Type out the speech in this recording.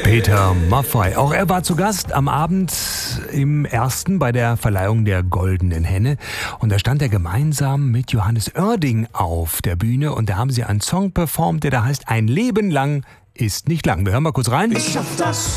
Peter Maffay. Auch er war zu Gast am Abend im Ersten bei der Verleihung der Goldenen Henne. Und da stand er gemeinsam mit Johannes Oerding auf der Bühne. Und da haben sie einen Song performt, der da heißt Ein Leben lang ist nicht lang. Wir hören mal kurz rein. Ich schaff das